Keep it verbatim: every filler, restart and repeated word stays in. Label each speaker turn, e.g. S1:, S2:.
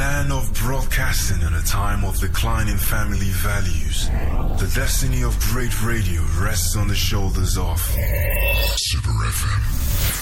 S1: land of broadcasting in a time of declining family values, the destiny of great radio rests on the shoulders of Super F M.